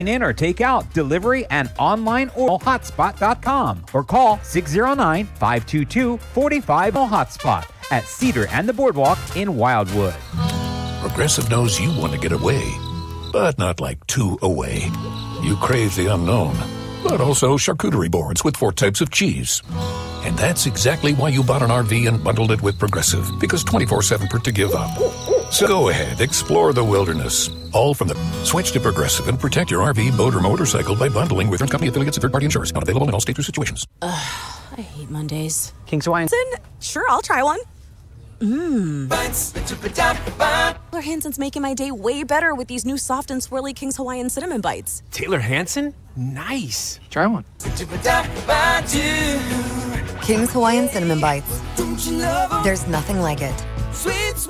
in or take out, delivery, and online or hotspot.com or call 609-522-45 Hotspot at Cedar and the Boardwalk in Wildwood. Progressive knows you want to get away, but not like too away. You crave the unknown, but also charcuterie boards with 4 types of cheese. And that's exactly why you bought an RV and bundled it with Progressive, because 24/7 put to give up. So go ahead, explore the wilderness. All from the switch to Progressive and protect your RV, boat, or motorcycle by bundling with company affiliates and third-party insurers. Not available in all states or situations. I hate Mondays. King's Hawaiian. Sure, I'll try one. Taylor Hansen's making my day way better with these new soft and swirly King's Hawaiian Cinnamon Bites. Taylor Hansen? Nice. Try one. King's Hawaiian Cinnamon Bites. There's nothing like it.